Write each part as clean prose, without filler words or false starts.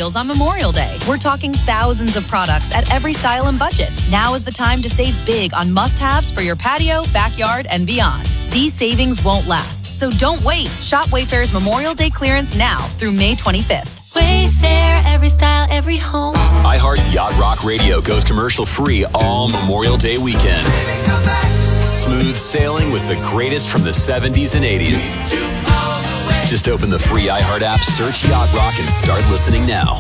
deals on Memorial Day. We're talking thousands of products at every style and budget. Now is the time to save big on must-haves for your patio, backyard, and beyond. These savings won't last, so don't wait. Shop Wayfair's Memorial Day clearance now through May 25th. Wayfair, every style, every home. iHeart's Yacht Rock Radio goes commercial-free all Memorial Day weekend. Smooth sailing with the greatest from the 70s and 80s. Just open the free iHeart app, search Yacht Rock, and start listening now.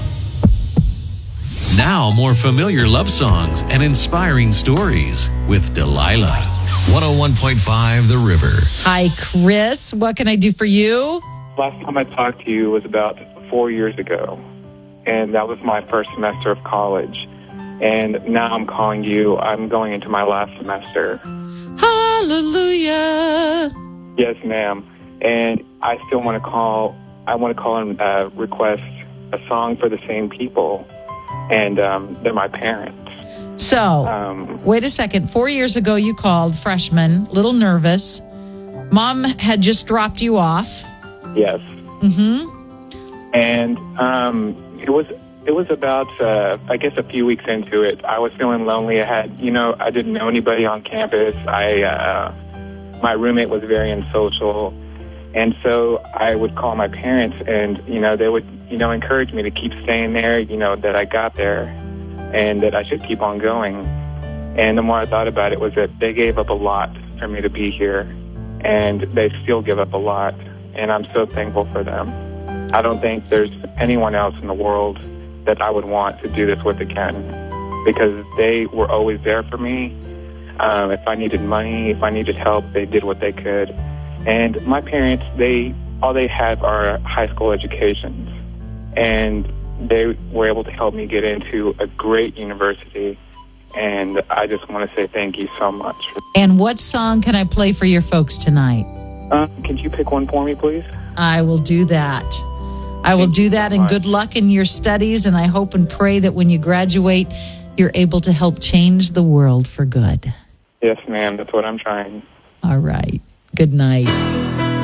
Now, more familiar love songs and inspiring stories with Delilah. 101.5 The River. Hi, Chris. What can I do for you? Last time I talked to you was about 4 years ago, and that was my first semester of college. And now I'm calling you. I'm going into my last semester. Hallelujah. Yes, ma'am. And I still want to call. I want to call and request a song for the same people, and they're my parents. So, wait a second. 4 years ago, you called, freshman, little nervous. Mom had just dropped you off. Yes. Mm-hmm. And it was about I guess a few weeks into it. I was feeling lonely. I didn't know anybody on campus. My roommate was very unsocial, and so I would call my parents, and they would encourage me to keep staying there. That I got there, and that I should keep on going. And the more I thought about it, was that they gave up a lot for me to be here, and they still give up a lot, and I'm so thankful for them. I don't think there's anyone else in the world that I would want to do this with again, because they were always there for me. If I needed money, if I needed help, they did what they could. And my parents, all they have are high school educations, and they were able to help me get into a great university. And I just want to say thank you so much. And what song can I play for your folks tonight? Can you pick one for me, please? I will do that. I will do that, and good luck in your studies, and I hope and pray that when you graduate, you're able to help change the world for good. Yes, ma'am. That's what I'm trying. All right. Good night.